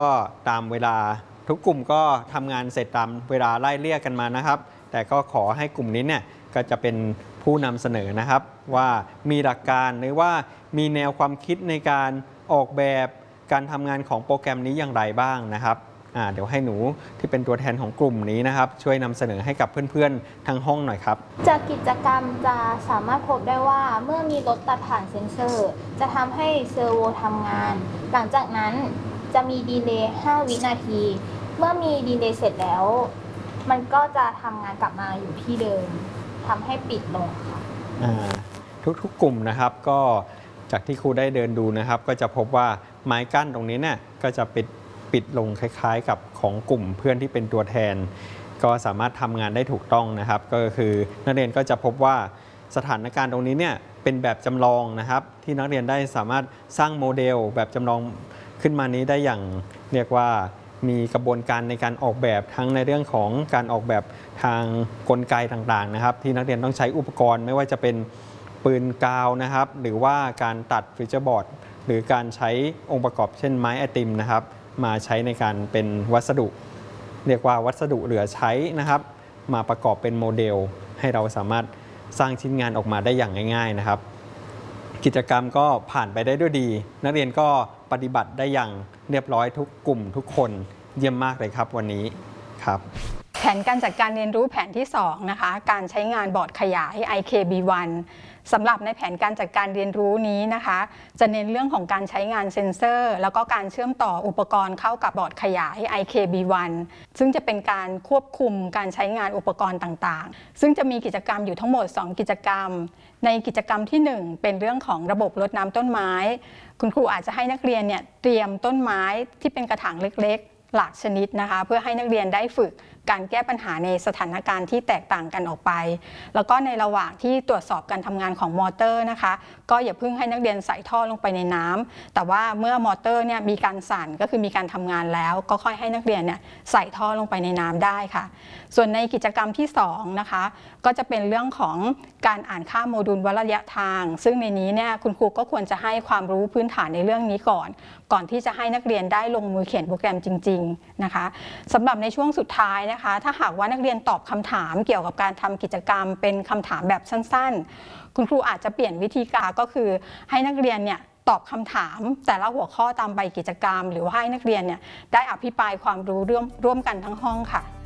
ก็ตามเวลาทุกกลุ่มก็ทำงานเสร็จตามเวลาไล่เลี่ยกันมานะครับแต่ก็ขอให้กลุ่มนี้เนี่ยก็จะเป็นผู้นำเสนอนะครับว่ามีหลักการหรือว่ามีแนวความคิดในการออกแบบการทำงานของโปรแกรมนี้อย่างไรบ้างนะครับเดี๋ยวให้หนูที่เป็นตัวแทนของกลุ่มนี้นะครับช่วยนำเสนอให้กับเพื่อนๆทั้งห้องหน่อยครับจากกิจกรรมจะสามารถพบได้ว่าเมื่อมีรถตัดผ่านเซ็นเซอร์จะทำให้เซอร์โวทำงานหลังจากนั้นจะมีดีเลย์5 วินาทีเมื่อมีดีเลย์เสร็จแล้วมันก็จะทำงานกลับมาอยู่ที่เดิมทำให้ปิดลงค่ะทุกๆกลุ่มนะครับก็จากที่ครูได้เดินดูนะครับก็จะพบว่าไม้กั้นตรงนี้เนี่ยก็จะปิดลงคล้ายๆกับของกลุ่มเพื่อนที่เป็นตัวแทนก็สามารถทำงานได้ถูกต้องนะครับก็คือนักเรียนก็จะพบว่าสถานการณ์ตรงนี้เนี่ยเป็นแบบจำลองนะครับที่นักเรียนได้สามารถสร้างโมเดลแบบจำลองขึ้นมานี้ได้อย่างเรียกว่ามีกระบวนการในการออกแบบทั้งในเรื่องของการออกแบบทางกลไกต่างๆนะครับที่นักเรียนต้องใช้อุปกรณ์ไม่ว่าจะเป็นปืนกาวนะครับหรือว่าการตัดฟิวเจอร์บอร์ดหรือการใช้องค์ประกอบเช่นไม้ไอติมนะครับมาใช้ในการเป็นวัสดุเรียกว่าวัสดุเหลือใช้นะครับมาประกอบเป็นโมเดลให้เราสามารถสร้างชิ้นงานออกมาได้อย่างง่ายๆนะครับกิจกรรมก็ผ่านไปได้ด้วยดีนักเรียนก็ปฏิบัติได้อย่างเรียบร้อยทุกกลุ่มทุกคนเยี่ยมมากเลยครับวันนี้ครับแผนการจัดการเรียนรู้แผนที่2นะคะการใช้งานบอร์ดขยาย IKB1 สำหรับในแผนการจัดการเรียนรู้นี้นะคะจะเน้นเรื่องของการใช้งานเซ็นเซอร์แล้วก็การเชื่อมต่ออุปกรณ์เข้ากับบอร์ดขยาย IKB1 ซึ่งจะเป็นการควบคุมการใช้งานอุปกรณ์ต่างๆซึ่งจะมีกิจกรรมอยู่ทั้งหมด2กิจกรรมในกิจกรรมที่1เป็นเรื่องของระบบรดน้ำต้นไม้คุณครูอาจจะให้นักเรียนเนี่ยเตรียมต้นไม้ที่เป็นกระถางเล็กๆหลากชนิดนะคะเพื่อให้นักเรียนได้ฝึกการแก้ปัญหาในสถานการณ์ที่แตกต่างกันออกไปแล้วก็ในระหว่างที่ตรวจสอบการทำงานของมอเตอร์นะคะก็อย่าเพิ่งให้นักเรียนใส่ท่อลงไปในน้ำแต่ว่าเมื่อมอเตอร์เนี่ยมีการสั่นก็คือมีการทำงานแล้วก็ค่อยให้นักเรียนเนี่ยใส่ท่อลงไปในน้ำได้ค่ะส่วนในกิจกรรมที่2นะคะก็จะเป็นเรื่องของการอ่านค่าโมดูลวัดระยะทางซึ่งในนี้เนี่ยคุณครูก็ควรจะให้ความรู้พื้นฐานในเรื่องนี้ก่อนที่จะให้นักเรียนได้ลงมือเขียนโปรแกรมจริงๆนะคะสำหรับในช่วงสุดท้ายนะคะถ้าหากว่านักเรียนตอบคำถามเกี่ยวกับการทำกิจกรรมเป็นคำถามแบบสั้นๆคุณครูอาจจะเปลี่ยนวิธีการก็คือให้นักเรียนเนี่ยตอบคำถามแต่ละหัวข้อตามใบกิจกรรมหรือว่าให้นักเรียนเนี่ยได้อภิปรายความรู้ร่วมกันทั้งห้องค่ะ